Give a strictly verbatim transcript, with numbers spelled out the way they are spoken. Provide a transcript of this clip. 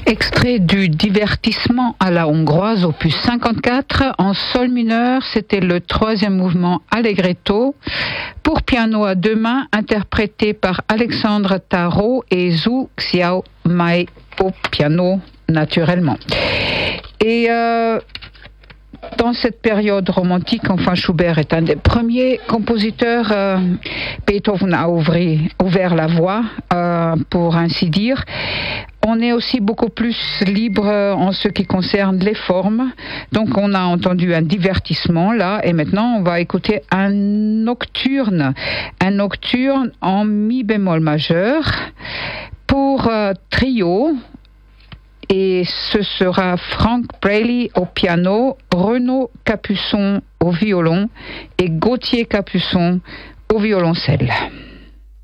Extrait du divertissement à la hongroise, opus cinquante-quatre, en sol mineur, c'était le troisième mouvement Allegretto, pour piano à deux mains, interprété par Alexandre Tarot et Zhu Xiao Mai au piano, naturellement. Et euh, dans cette période romantique, enfin Schubert est un des premiers compositeurs. Euh, Beethoven a ouvert, ouvert la voie, euh, pour ainsi dire. On est aussi beaucoup plus libre en ce qui concerne les formes. Donc on a entendu un divertissement là, et maintenant on va écouter un nocturne, un nocturne en mi bémol majeur pour euh, trio. Et ce sera Frank Braley au piano, Renaud Capuçon au violon et Gauthier Capuçon au violoncelle.